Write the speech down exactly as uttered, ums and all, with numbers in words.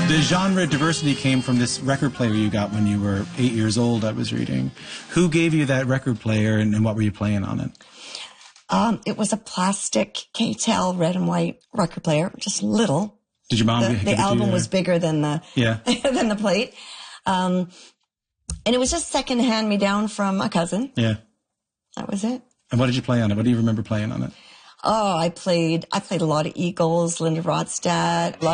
The genre diversity came from this record player you got when you were eight years old, I was reading. Who gave you that record player, and, and what were you playing on it? Um, it was a plastic K T E L red and white record player, just little. Did your mom The, give the it to album you? was bigger than the Yeah. than the plate, um, and it was just second hand me down from a cousin. Yeah. That was it. And what did you play on it? What do you remember playing on it? Oh, I played I played a lot of Eagles, Linda Ronstadt.